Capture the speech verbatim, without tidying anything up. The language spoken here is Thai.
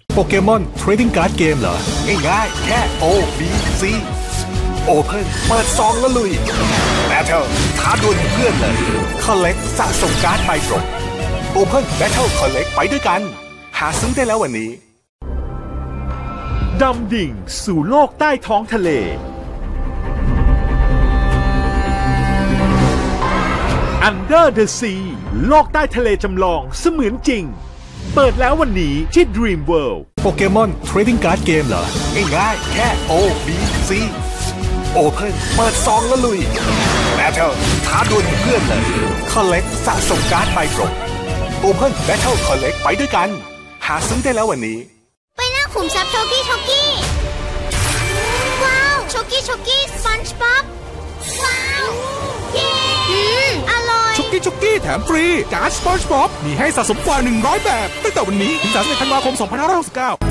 โปเกมอนเทรดดิ้งการ์ดเกมเหรอง่ายๆแค่ O B C Open เปิดซองแล้วลุย Battle ท้าดวลเพื่อนเลย Collect สะสมการ์ดไปตรง Open Battle Collect ไปด้วยกันหาซื้อได้แล้ววันนี้ดำดิ่งสู่โลกใต้ท้องทะเล Under the Sea โลกใต้ทะเลจำลองเสมือนจริงเปิดแล้ววันนี้ที่ Dream World โปเกมอนเทรดดิ้งการ์ดเกมเหรอง่ายๆแค่ O B C Open เปิดซองแล้วลุย Battle ท้าดวลเพื่อนเลย Collect สะสมการ์ดไปตรง Open Battle Collect ไปด้วยกันหาซื้อได้แล้ววันนี้ไปหน้าขุมทรัพย์โชกี้โชกี้ว้าวโชกี้โชกี้สปันจ์บ๊อบว้าวเย้อืมอร่อยช็อกกี้ช็อกกี้แถมฟรีการ์ดสปอนจ์บ๊อบมีให้สะสมกว่าหนึ่งร้อยแบบตั้งแต่วันนี้ถึงสามสิบเอ็ดธันวาคมสองพันห้าร้อยหกสิบเก้า